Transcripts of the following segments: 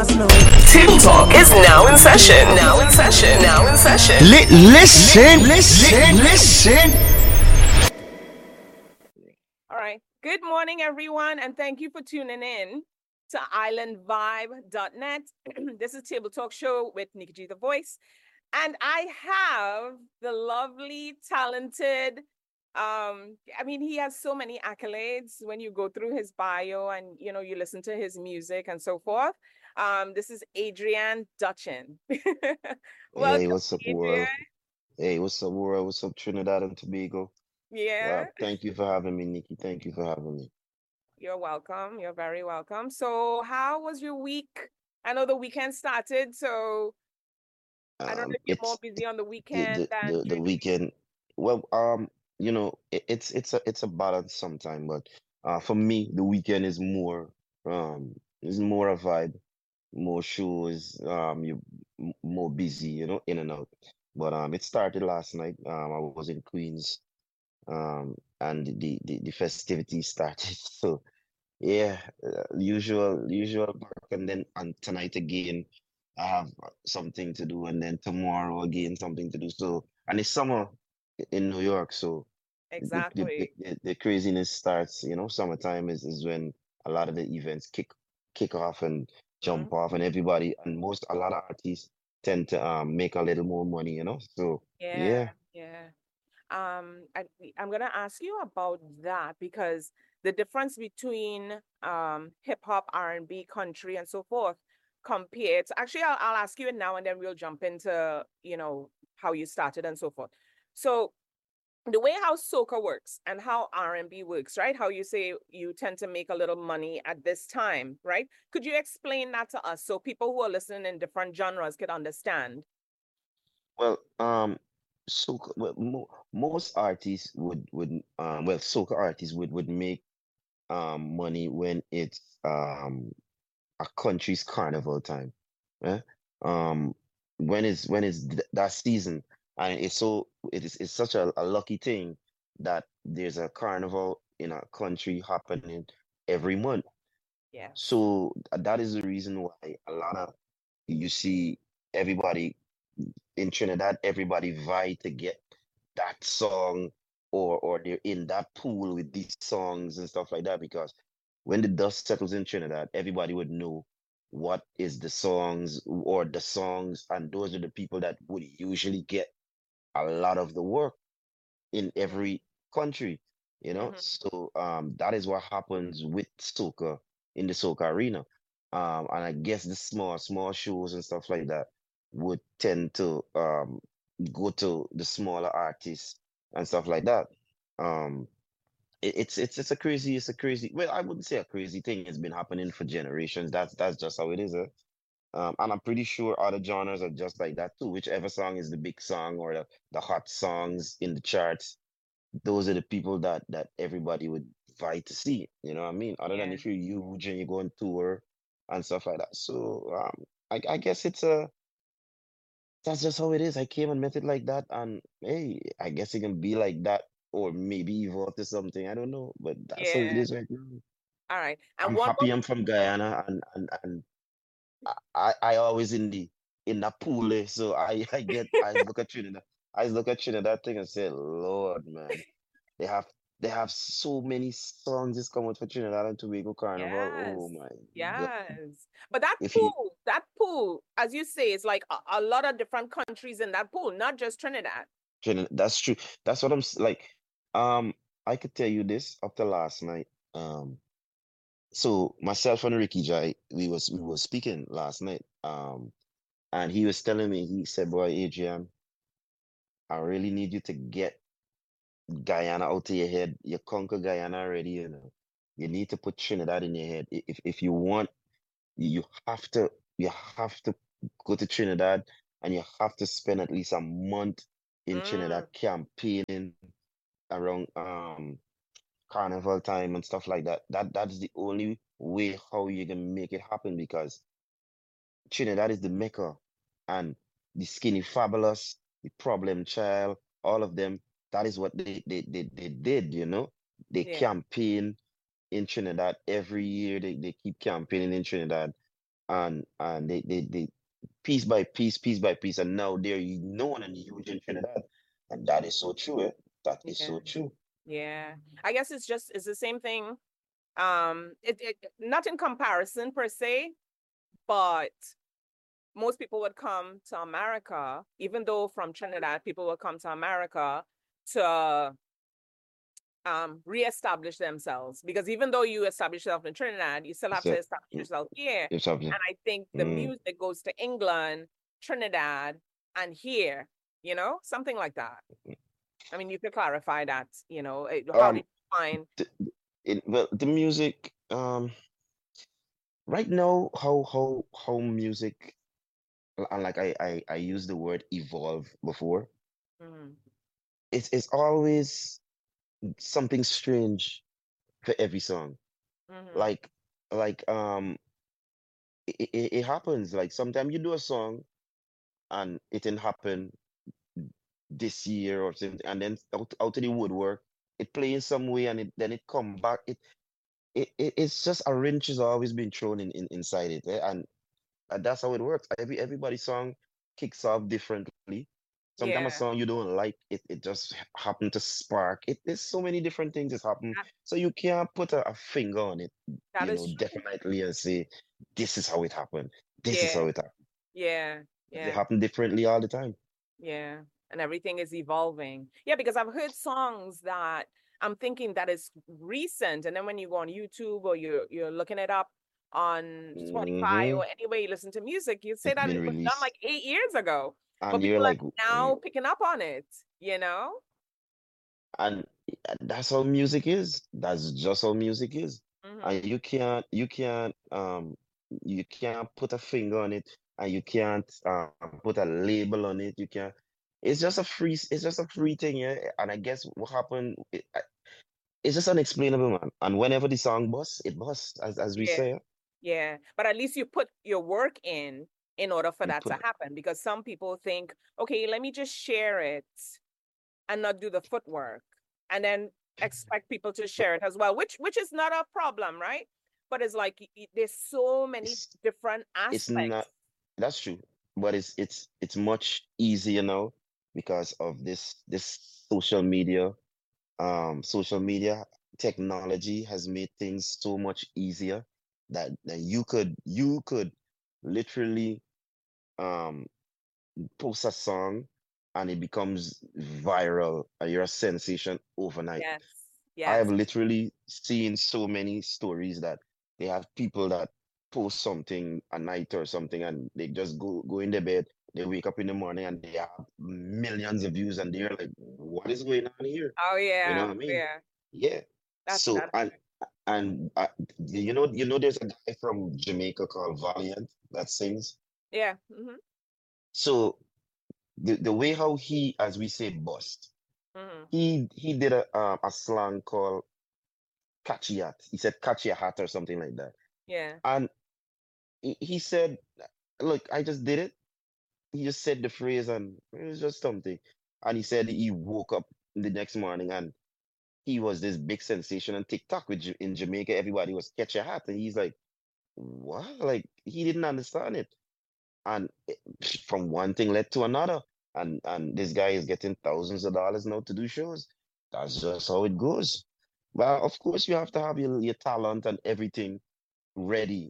Table Talk is now in session. Now in session. Now in session. Listen. All right. Good morning, everyone, and thank you for tuning in to islandvibe.net. This is Table Talk Show with Nikki G, the voice. And I have the lovely, talented, he has so many accolades when you go through his bio and, you listen to his music and so forth. This is Adrian Dutchin. Hey, Welcome, what's up, Adrian. world? Hey, what's up, world? What's up, Trinidad and Tobago? Yeah. Thank you for having me, Nikki. Thank you for having me. You're welcome. You're very welcome. So, how was your week? I know the weekend started, so I don't know if you're more It's busy on the the weekend the than the, the during the week. weekend. Well, it's a balance sometime, but for me, the weekend is more a vibe, more shows, more busy, in and out. But it started last night. I was in Queens, and the festivities started. So. Yeah, usual work, and then on tonight again, I have something to do, and then tomorrow again something to do. So, and it's summer in New York, so Exactly. the craziness starts. Summertime is when a lot of the events kick off and Mhm. jump off, and everybody and a lot of artists tend to make a little more money. So Yeah, yeah. yeah. I, I'm gonna ask you about that because the difference between hip hop, R&B, country, and so forth compared to, actually I'll ask you it now and then we'll jump into, how you started and so forth. So the way how soca works and how R&B works, right? How you say you tend to make a little money at this time, right? Could you explain that to us so people who are listening in different genres could understand? Well, most artists soca artists would make money when it's a country's carnival time, eh? Um, when it's that season, and it's such a lucky thing that there's a carnival in a country happening every month. Yes. So that is the reason why a lot of you see everybody in Trinidad, everybody vie to get that song, or they're in that pool with these songs and stuff like that, because when the dust settles in Trinidad, everybody would know what is the songs or the songs, and those are the people that would usually get a lot of the work in every country, Mm-hmm. So that is what happens with soca in the soca arena. And I guess the small shows and stuff like that would tend to go to the smaller artists and stuff like that. Um, it's a crazy, well, I wouldn't say a crazy thing. It's been happening for generations. That's just how it is. And I'm pretty sure other genres are just like that too. Whichever song is the big song or the hot songs in the charts, those are the people that everybody would vie to see. You know what I mean? Other than Yeah. if you're huge and you go on tour and stuff like that. So I guess that's just how it is. I came and met it like that, and hey, I guess it can be like that, or maybe evolve to something. I don't know, but that's how it Yeah. is right now. All right. And I'm what happy I'm from Guyana, and I always in that pool, so I look at Trinidad thing and say, Lord, man. They have they have so many songs just come out for Trinidad and Tobago Carnival. Oh yes. my God. Yes. But that If you pool, that pool, as you say, is like a lot of different countries in that pool, not just Trinidad. Trinidad, that's true. That's what like. Um, I could tell you this after last night. So myself and Ricky Jai, we was speaking last night. And he was telling me, he said, "Boy, Adrian, I really need you to get Guyana out of your head. You conquer Guyana already, you know. You need to put Trinidad in your head. If you want, you have to you have to go to Trinidad, and you have to spend at least a month in Mm, Trinidad campaigning around carnival time and stuff like that. That's the only way how you can make it happen, because Trinidad is the mecca, and the Skinny Fabulous, the Problem Child, all of them, that is what they did, you know. They yeah. campaign in Trinidad every year. They keep campaigning in Trinidad. and they piece by piece, and now they're known and huge in Trinidad. And that is so true, eh? That is Yeah. so true. Yeah. I guess it's the same thing. It not in comparison per se, but most people would come to America, even though from Trinidad, people would come to America to reestablish themselves. Because even though you establish yourself in Trinidad, you still have to So, establish yourself here. it's something. And I think the Mm. music goes to England, Trinidad, and here, something like that. I mean, you could clarify that, how did Um, you find? the, well, the music, right now, how music, and like I used the word evolve before. Mhm, It's always something strange for every song. mhm, Like like it happens. Like sometimes you do a song and it didn't happen this year or something, and then out of the woodwork, it plays some way and it come back. It's just a wrench has always been thrown inside it, eh? And that's how it works. Everybody's song kicks off differently. Sometimes a yeah, song you don't like, it just happened to spark. There's so many different things that happen. that, So you can't put a finger on it, that is true. definitely and say, this is how it happened. This is Yeah, how it happened. yeah, They yeah, happen differently all the time. yeah. And everything is evolving. Yeah, because I've heard songs that I'm thinking that is recent, and then when you go on YouTube or you're looking it up on Spotify Hmm. or anywhere you listen to music, you say It's that been it was done released. like 8 years ago. And But you're people are like, now picking up on it, you know? and that's how music is. That's just how music is. Hmm. And you can't put a finger on it, and you can't put a label on it. You can't. It's just a free thing, yeah. And I guess what happened, it's just unexplainable, man. And whenever the song busts, it busts, as we Yeah. say. Yeah, but at least you put your work in order for You that to put happen because some people think, okay, let me just share it and not do the footwork and then expect people to share it as well, which is not a problem, right? But it's like there's so many it's different it's aspects. not that's true, but it's much easier now because of this social media technology has made things so much easier that you could literally um post a song and it becomes viral and you're a sensation overnight. Yes, I have yes. literally seen so many stories that they have people that post something at night or something and they just go in their bed, they wake up in the morning and they have millions of views and they're like, what is going on here? Oh You know yeah, what I oh, mean? yeah. Yeah. So That and you know there's a guy from Jamaica called Valiant that sings. yeah. Hmm. So the way how he, as we say, bust, Hmm. he did a slang called catch your hat. He said catch your hat or something like that. Yeah. And he said, look, I just did it. He just said the phrase and it was just something. And he said he woke up the next morning and he was this big sensation on TikTok in Jamaica. Everybody was catch your hat. And he's like, what? Like he didn't understand it. And from one thing led to another. And this guy is getting thousands of dollars now to do shows. That's just how it goes. Well, of course, you have to have your talent and everything ready.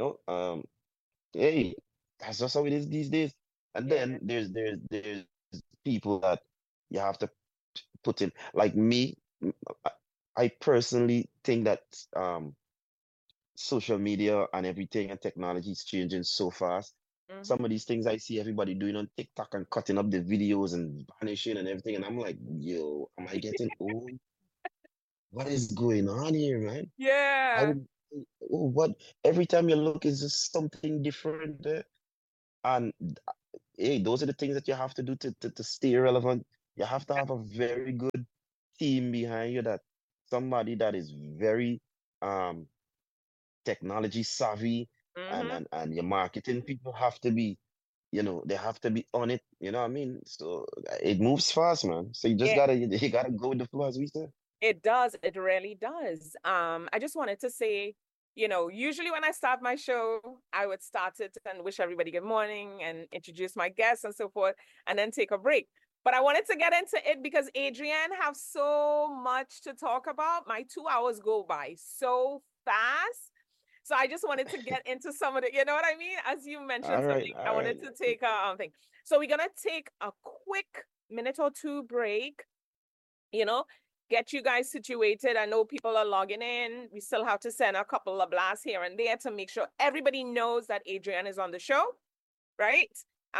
Hey, that's just how it is these days. And Yeah. then there's people that you have to put in. Like me, I I personally think that um social media and everything and technology is changing so fast. Some Hmm. of these things I see everybody doing on TikTok and cutting up the videos and vanishing and everything, and I'm like, yo, am I getting old? What is going on here, man? I Yeah. would, oh, what? Every time you look, it's just something different there. And hey, those are the things that you have to do to stay relevant. You have to have a very good team behind you, that somebody that is very um technology savvy, and, Hmm. and and your marketing people have to be, they have to be on it, you know what I mean? So it moves fast, man. So you just Yeah. you gotta go with the flow, as we say. It does. It really does. I just wanted to say Usually when I start my show, I would start it and wish everybody good morning and introduce my guests and so forth, and then take a break. But I wanted to get into it because Adrienne have so much to talk about. My 2 hours go by so fast. So I just wanted to get into some of the, you know what I mean? As you mentioned All right, something, I all right. wanted to take a thing. So we're gonna take a quick minute or two break, you know, get you guys situated. I know people are logging in. We still have to send a couple of blasts here and there to make sure everybody knows that Adrienne is on the show, right?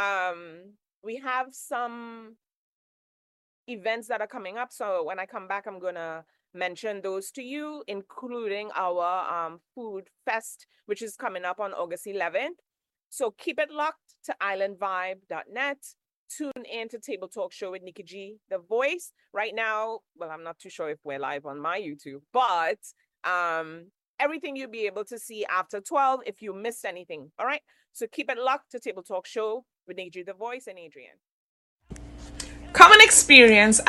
We have some events that are coming up. So when I come back, I'm gonna mention those to you, including our food fest, which is coming up on August 11th. So keep it locked to islandvibe.net. Tune in to Table Talk Show with Nikki G, The Voice. Right now, well, I'm not too sure if we're live on my YouTube, but everything you'll be able to see after 12 if you missed anything. All right. So keep it locked to Table Talk Show with Nikki G, The Voice, and Adrienne. Come and experience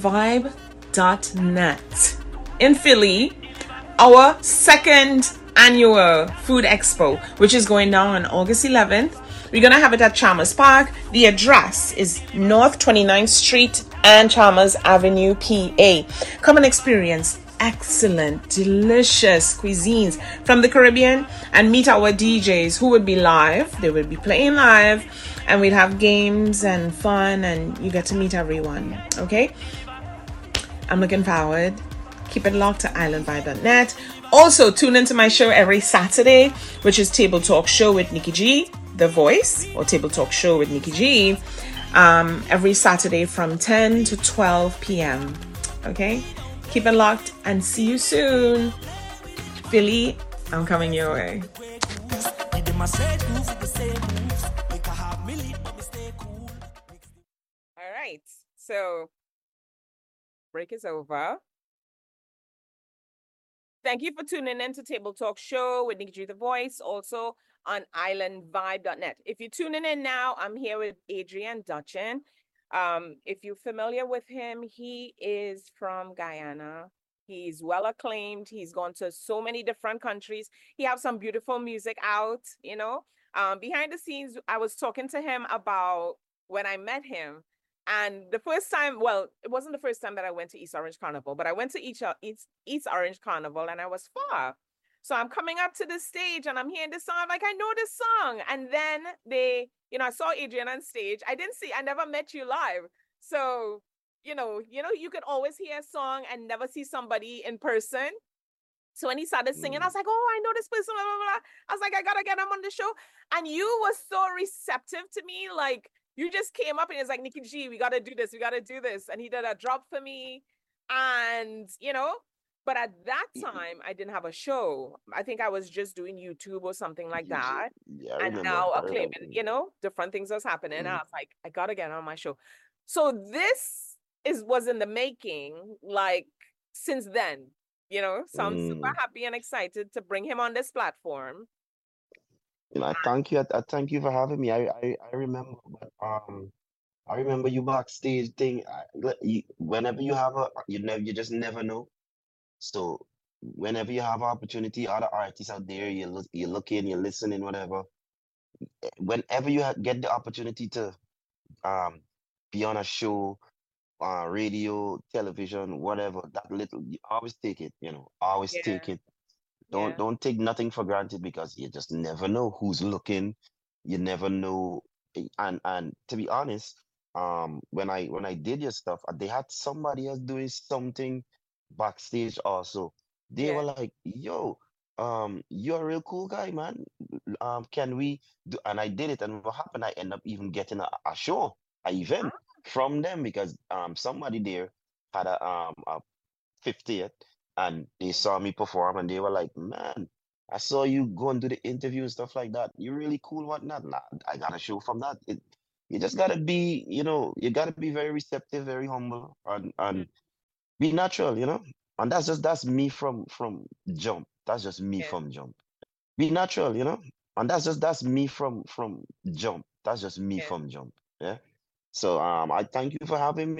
islandvibe.net in Philly, our second annual food expo, which is going down on August 11th. We're going to have it at Chalmers Park. The address is North 29th Street and Chalmers Avenue, PA. Come and experience excellent, delicious cuisines from the Caribbean and meet our DJs who would be live. They will be playing live, and we'd have games and fun, and you get to meet everyone. Okay? I'm looking forward. Keep it locked to islandvibe.net. Also, tune into my show every Saturday, which is Table Talk Show with Nikki G, The Voice, or Table Talk Show with Nikki G, every Saturday from 10 to 12 p.m. Okay? Keep it locked and see you soon. Philly, I'm coming your way. All right. So, break is over. Thank you for tuning in to Table Talk Show with Nikki G, The Voice, also on islandvibe.net. If you're tuning in now, I'm here with Adrienne Dutchin. If you're familiar with him, he is from Guyana. He's well acclaimed. He's gone to so many different countries. He has some beautiful music out, behind the scenes. I was talking to him about when I met him. And the first time, well, it wasn't the first time that I went to East Orange Carnival, but I went to East Orange Carnival and I was far. So I'm coming up to the stage and I'm hearing this song. I'm like, I know this song. And then I saw Adrienne on stage. I never met you live. So, you could always hear a song and never see somebody in person. So when he started singing, I was like, oh, I know this person, blah, blah, blah. I was like, I gotta get him on the show. And you were so receptive to me. Like, you just came up and it's like, Nikki G, we gotta do this. And he did a drop for me. And, but at that time, I didn't have a show. I think I was just doing YouTube or something like that. Yeah, and now acclaiming, different things was happening. And I was like, I gotta get on my show. So this was in the making, like, since then, so I'm super happy and excited to bring him on this platform. I thank you. I thank you for having me. I remember, but I remember you backstage thing. Whenever you have you just never know. So whenever you have opportunity, other artists out there, you look in, you listening, whatever. Whenever you get the opportunity to be on a show, radio, television, whatever, that little, you always take it. Always take it. Don't take nothing for granted, because you just never know who's looking. You never know. And to be honest, when I did your stuff, they had somebody else doing something backstage also. They were like, yo, you're a real cool guy, man. Can we do? And I did it, and what happened? I end up even getting a show, an event from them, because somebody there had a 50th, and they saw me perform, and they were like, man, I saw you go and do the interview and stuff like that. You're really cool, whatnot. Nah, I got a show from that. You just gotta be, you gotta be very receptive, very humble, and be natural, And that's me from jump. That's just me from jump. Be natural, And that's me from jump. That's just me from jump. Yeah. So I thank you for having me.